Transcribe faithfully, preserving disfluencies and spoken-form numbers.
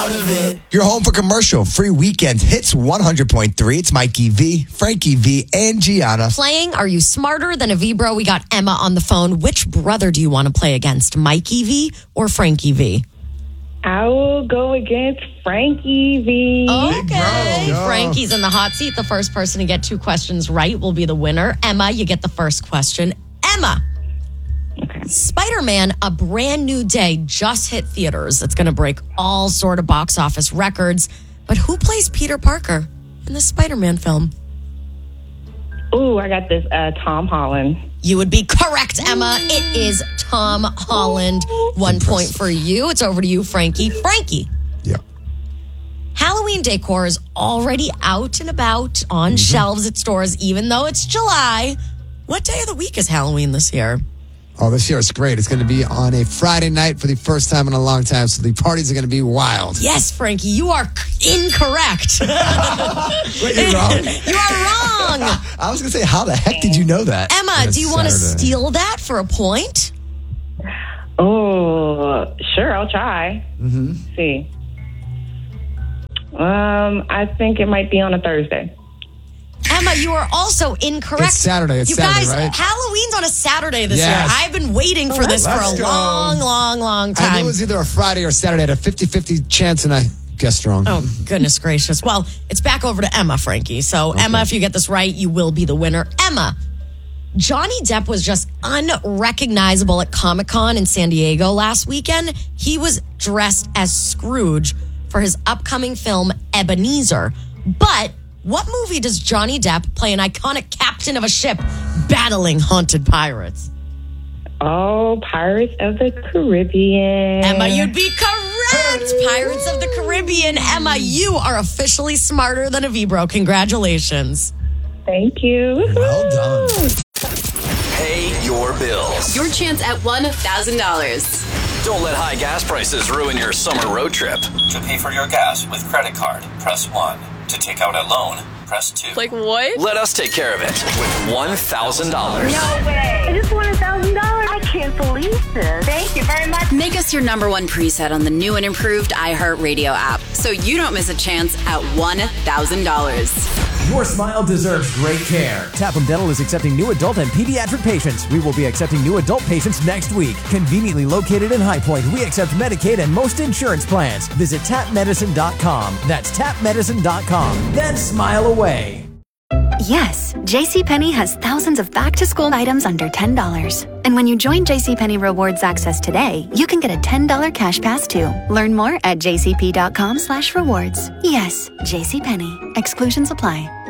out of it. You're home for commercial free weekend hits one hundred point three. It's Mikey V, Frankie V, and Gianna. Playing Are You Smarter Than a V-Bro? We got Emma on the phone. Which brother do you want to play against, Mikey V or Frankie V? I will go against Frankie V. Okay. Frankie's in the hot seat. The first person to get two questions right will be the winner. Emma, you get the first question. Emma. Okay. Spider-Man, A Brand New Day just hit theaters. It's going to break all sort of box office records. But who plays Peter Parker in the Spider-Man film? Ooh, I got this. Uh, Tom Holland. You would be correct, Emma. It is Tom Holland. One point for you. It's over to you, Frankie. Frankie. Yeah. Halloween decor is already out and about on mm-hmm. shelves at stores, even though it's July. What day of the week is Halloween this year? Oh, this year it's great. It's going to be on a Friday night for the first time in a long time, so the parties are going to be wild. Yes, Frankie, you are incorrect. Wait, you're wrong? You are wrong. I was going to say, how the heck did you know that? Emma, do you want to steal that for a point? Oh, sure, I'll try. Mm-hmm. Let's see. Um, I think it might be on a Thursday. Emma, you are also incorrect. It's Saturday. It's you Saturday, guys, right? Halloween's on a Saturday this Yes. year. I've been waiting for this Let's for a go. long, long, long time. I knew it was either a Friday or Saturday. I had a fifty-fifty chance, and I guessed wrong. Oh, goodness gracious. Well, it's back over to Emma, Frankie. So, okay. Emma, if you get this right, you will be the winner. Emma, Johnny Depp was just unrecognizable at Comic-Con in San Diego last weekend. He was dressed as Scrooge for his upcoming film, Ebenezer. But what movie does Johnny Depp play an iconic captain of a ship battling haunted pirates? Oh, Pirates of the Caribbean. Emma, you'd be correct. Pirates of the Caribbean. Emma, you are officially smarter than a V-Bro. Congratulations. Thank you. Well done. Pay your bills. Your chance at one thousand dollars. Don't let high gas prices ruin your summer road trip. To pay for your gas with credit card, press one. To take out a loan, press two. Like what? Let us take care of it with one thousand dollars. No way. I just won one thousand dollars. I can't believe this. Thank you very much. Make us your number one preset on the new and improved iHeartRadio app so you don't miss a chance at one thousand dollars. Your smile deserves great care. Tapham Dental is accepting new adult and pediatric patients. We will be accepting new adult patients next week. Conveniently located in High Point, we accept Medicaid and most insurance plans. Visit tap medicine dot com. That's tap medicine dot com. Then smile away. Yes, JCPenney has thousands of back-to-school items under ten dollars. And when you join JCPenney Rewards Access today, you can get a ten dollars cash pass too. Learn more at jcp dot com slash rewards. Yes, JCPenney. Exclusions apply.